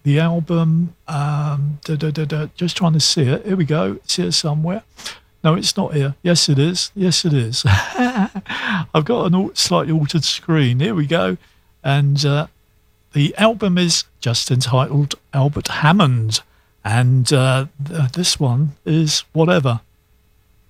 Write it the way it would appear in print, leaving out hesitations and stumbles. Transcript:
the album. Just trying to see it. Here we go. It's here somewhere. No, it's not here. Yes, it is. Yes, it is. I've got a slightly altered screen. Here we go. And the album is just entitled Albert Hammond. And this one is Whatever.